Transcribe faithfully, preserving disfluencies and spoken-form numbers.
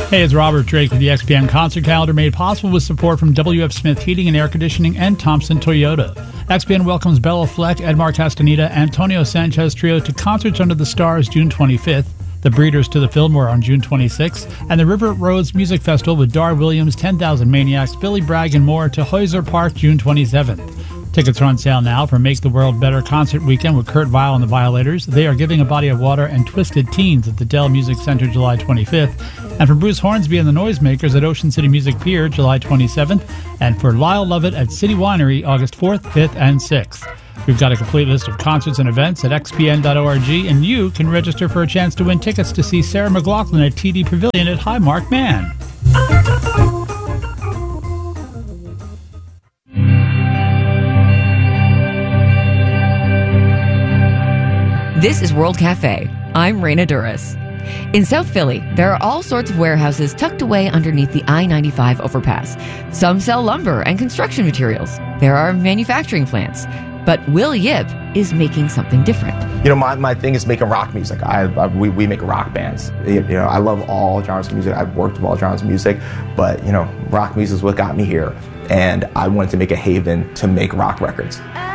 Hey, it's Robert Drake with the X P N Concert Calendar, made possible with support from W F Smith Heating and Air Conditioning and Thompson Toyota. X P N welcomes Bella Fleck, Edmar Castaneda, Antonio Sanchez Trio to Concerts Under the Stars June twenty-fifth, the Breeders to the Fillmore on June twenty-sixth, and the River Roads Music Festival with Dar Williams, ten thousand Maniacs, Billy Bragg, and more to Hoyser Park June twenty-seventh. Tickets are on sale now for Make the World Better Concert Weekend with Kurt Vile and the Violators. They Are Giving a Body of Water and Twisted Teens at the Dell Music Center July twenty-fifth. And for Bruce Hornsby and the Noisemakers at Ocean City Music Pier July twenty-seventh. And for Lyle Lovett at City Winery August fourth, fifth, and sixth. We've got a complete list of concerts and events at x p n dot org, and you can register for a chance to win tickets to see Sarah McLachlan at T D Pavilion at Highmark Man. This is World Cafe. I'm Raina Duras. In South Philly, there are all sorts of warehouses tucked away underneath the I ninety-five overpass. Some sell lumber and construction materials. There are manufacturing plants. But Will Yip is making something different. You know, my, my thing is making rock music. I, I we, we make rock bands. You know, I love all genres of music. I've worked with all genres of music, but you know, rock music is what got me here. And I wanted to make a haven to make rock records.